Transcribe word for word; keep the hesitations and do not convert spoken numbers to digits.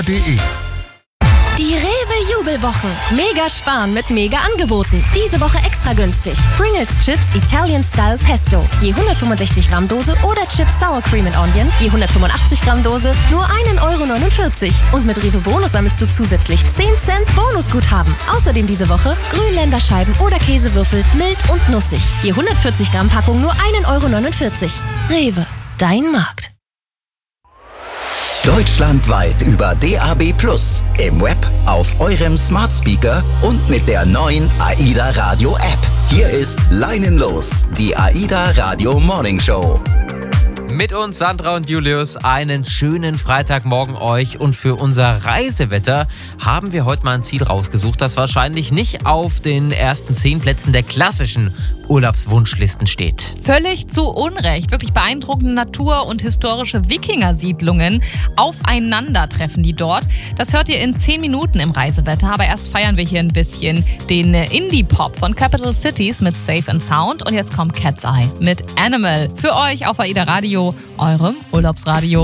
punkt de. Die Rewe-Jubelwochen. Mega sparen mit Mega-Angeboten. Diese Woche extra günstig. Pringles Chips Italian Style Pesto. Je hundertfünfundsechzig Gramm Dose oder Chips Sour Cream and Onion. Je hundertfünfundachtzig Gramm Dose. Nur ein Euro neunundvierzig. Und mit Rewe Bonus sammelst du zusätzlich zehn Cent Bonusguthaben. Außerdem diese Woche Grünländerscheiben oder Käsewürfel mild und nussig. Je hundertvierzig Gramm Packung nur ein Euro neunundvierzig. Rewe, dein Markt. Deutschlandweit über D A B plus, im Web, auf eurem Smart Speaker und mit der neuen AIDA Radio App. Hier ist Leinenlos, die AIDA Radio Morning Show. Mit uns Sandra und Julius, einen schönen Freitagmorgen euch, und für unser Reisewetter haben wir heute mal ein Ziel rausgesucht, das wahrscheinlich nicht auf den ersten zehn Plätzen der klassischen Urlaubswunschlisten steht. Völlig zu Unrecht. Wirklich beeindruckende Natur und historische Wikingersiedlungen aufeinandertreffen die dort. Das hört ihr in zehn Minuten im Reisewetter, aber erst feiern wir hier ein bisschen den Indie-Pop von Capital Cities mit Safe and Sound, und jetzt kommt Cat's Eye mit Animal für euch auf AIDA Radio, eurem Urlaubsradio.